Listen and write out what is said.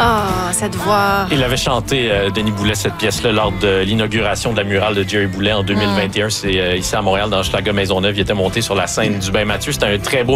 cette voix. Il avait chanté, Denis Boulet, cette pièce-là lors de l'inauguration de la murale de Jerry Boulet en 2021. C'est ici à Montréal, dans Hochelaga Maisonneuve. Il était monté sur la scène du Bain Mathieu. C'était un très beau